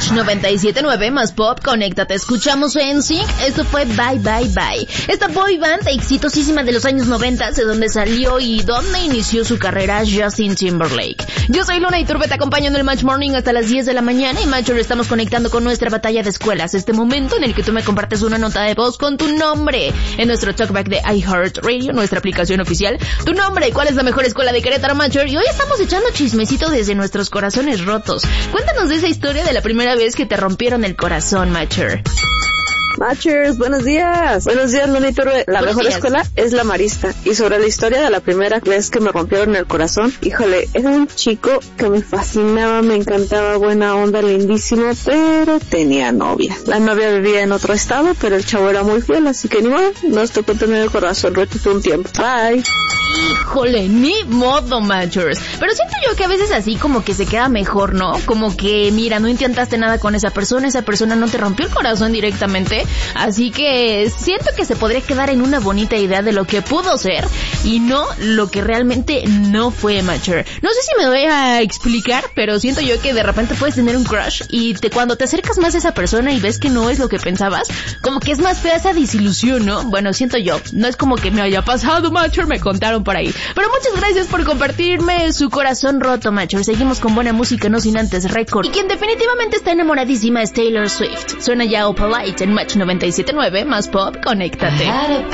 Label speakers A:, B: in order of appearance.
A: Match 97.9 más pop, conéctate. Escuchamos NSYNC, esto fue Bye Bye Bye. Esta boy band exitosísima de los años 90, de donde salió y donde inició su carrera Justin Timberlake. Yo soy Luna Iturbe, te acompaño en el Match Morning hasta las 10 de la mañana y Matcher estamos conectando con nuestra batalla de escuelas. Este momento en el que tú me compartes una nota de voz con tu nombre en nuestro talkback de iHeartRadio, nuestra aplicación oficial. Tu nombre, ¿cuál es la mejor escuela de Querétaro, Matcher? Y hoy estamos echando chismecito desde nuestros corazones rotos. Cuéntanos de esa historia de la primera vez que te rompieron el corazón, Matcher.
B: Matchers, buenos días. Buenos días, Lunito. La mejor escuela es la Marista. Y sobre la historia de la primera vez que me rompieron el corazón, híjole, era un chico que me fascinaba, me encantaba, buena onda, lindísimo, pero tenía novia. La novia vivía en otro estado, pero el chavo era muy fiel, así que ni modo, nos tocó tener el corazón roto un tiempo. Bye.
A: Híjole, ni modo, Matchers. Pero siento yo que a veces así como que se queda mejor, ¿no? Como que, mira, no intentaste nada con esa persona no te rompió el corazón directamente. Así que siento que se podría quedar en una bonita idea de lo que pudo ser y no lo que realmente no fue, Matcher. No sé si me voy a explicar, pero siento yo que de repente puedes tener un crush y cuando te acercas más a esa persona y ves que no es lo que pensabas, como que es más fea esa desilusión, ¿no? Bueno, siento yo. No es como que me haya pasado, Matcher, me contaron por ahí. Pero muchas gracias por compartirme su corazón roto, Matcher. Seguimos con buena música, no sin antes récord. Y quien definitivamente está enamoradísima es Taylor Swift. Suena ya Opalite en Match 97.9 más pop, conéctate.